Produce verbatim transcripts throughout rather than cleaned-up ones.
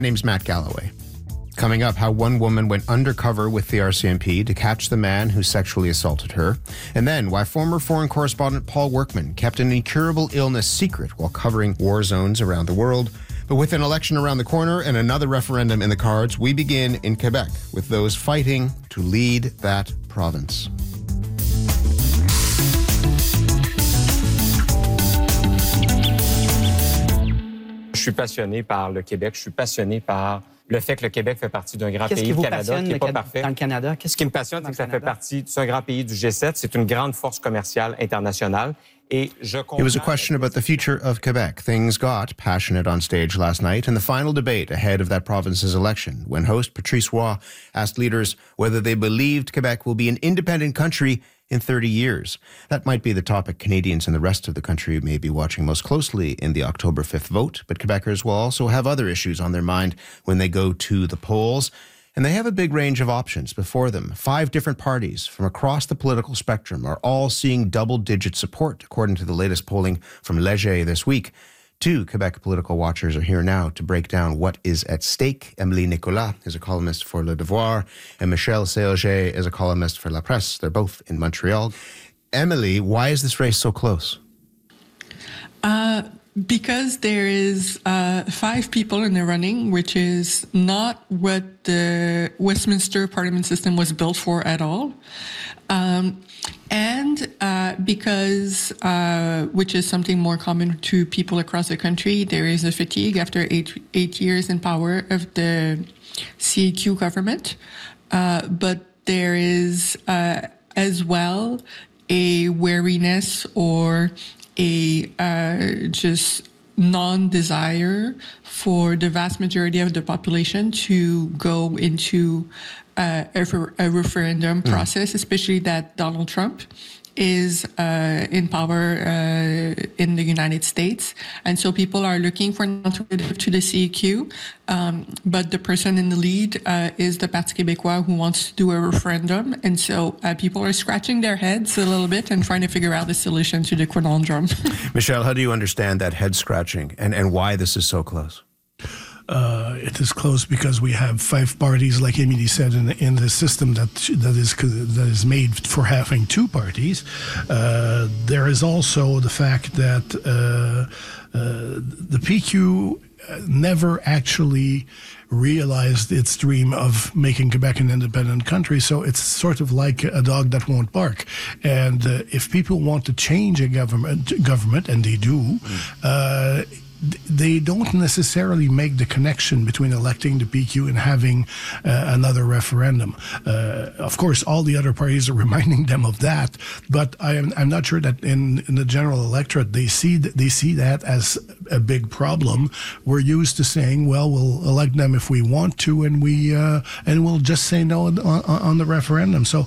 Name's Matt Galloway. Coming up, how one woman went undercover with the R C M P to catch the man who sexually assaulted her. And then why former foreign correspondent Paul Workman kept an incurable illness secret while covering war zones around the world. But with an election around the corner and another referendum in the cards, we begin in Quebec with those fighting to lead that province. Je suis passionné par le Québec. Je suis passionné par le fait que le Québec fait partie d'un grand Qu'est-ce pays, qui vous le Canada, passionne qui n'est pas parfait. dans le Canada? Qu'est-ce Ce qui me passionne, c'est que ça fait partie, c'est un grand pays du G sept, c'est une grande force commerciale internationale. Et je It was a question about the future of Quebec. Things got passionate on stage last night in the final debate ahead of that province's election, when host Patrice Roy asked leaders whether they believed Quebec will be an independent country in thirty years. That might be the topic Canadians and the rest of the country may be watching most closely in the October fifth vote, but Quebecers will also have other issues on their mind when they go to the polls. And they have a big range of options before them. Five different parties from across the political spectrum are all seeing double-digit support, according to the latest polling from Léger this week. Two Quebec political watchers are here now to break down what is at stake. Emily Nicolas is a columnist for Le Devoir, and Michel Séauger is a columnist for La Presse. They're both in Montreal. Emily, why is this race so close? Uh, because there is uh, five people in the running, which is not what the Westminster Parliament system was built for at all. Um, and uh, because, uh, which is something more common to people across the country, there is a fatigue after eight, eight years in power of the C A Q government. Uh, but there is uh, as well a wariness or a uh, just non-desire for the vast majority of the population to go into uh, a, a referendum mm. process, especially that Donald Trump is uh, in power uh, in the United States. And so people are looking for an alternative to the C A Q. Um, but the person in the lead uh, is the Parti québécois who wants to do a referendum. And so uh, people are scratching their heads a little bit and trying to figure out the solution to the conundrum. Michelle, how do you understand that head scratching and, and why this is so close? Uh, it is close because we have five parties, like Emily said, in, in the system that that is that is made for having two parties. Uh, there is also the fact that uh, uh, the P Q never actually realized its dream of making Quebec an independent country. So it's sort of like a dog that won't bark. And uh, if people want to change a government, government, and they do, mm. uh, they don't necessarily make the connection between electing the P Q and having uh, another referendum. Uh, of course, all the other parties are reminding them of that, but I am, I'm not sure that in, in the general electorate they see th- they see that as a big problem. We're used to saying, well, we'll elect them if we want to, and we uh, and we'll just say no on, on the referendum. So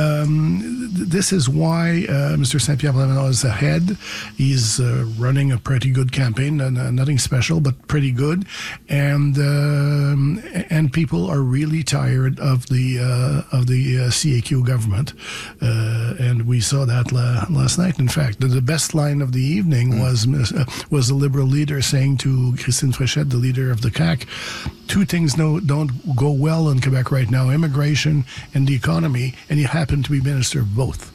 um, th- this is why uh, Mister Saint-Pierre Blamanaut is ahead. He's uh, running a pretty good campaign, and uh, nothing special, but pretty good, and um, and people are really tired of the uh, of the uh, C A Q government, uh, and we saw that la- last night. In fact, the, the best line of the evening mm. was uh, was the Liberal leader saying to Christine Fréchette, the leader of the C A Q, two things no, don't go well in Quebec right now: immigration and the economy, and you happen to be minister of both.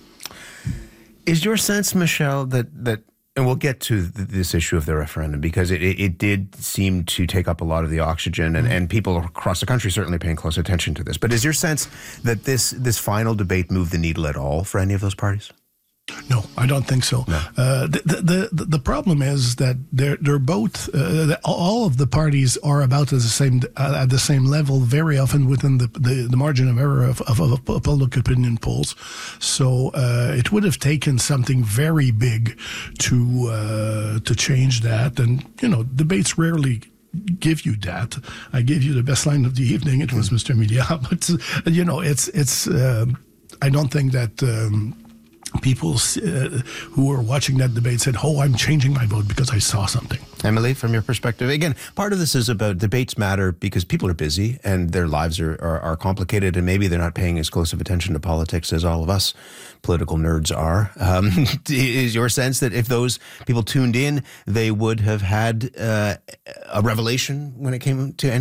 Is your sense, Michelle, that that and we'll get to th- this issue of the referendum, because it, it, it did seem to take up a lot of the oxygen, and, and people across the country certainly paying close attention to this. But is your sense that this this final debate moved the needle at all for any of those parties? No, I don't think so. No. Uh, the, the the problem is that they're they're both uh, all of the parties are about at the same uh, at the same level very often within the the, the margin of error of, of, of public opinion polls. So uh, it would have taken something very big to uh, to change that, and you know, debates rarely give you that. I gave you the best line of the evening. It was Mister Media, but you know, it's it's. Uh, I don't think that. Um, People uh, who were watching that debate said, oh, I'm changing my vote because I saw something. Emily, from your perspective, again, part of this is about debates matter because people are busy and their lives are, are, are complicated, and maybe they're not paying as close of attention to politics as all of us political nerds are. Um, is your sense that if those people tuned in, they would have had uh, a revelation when it came to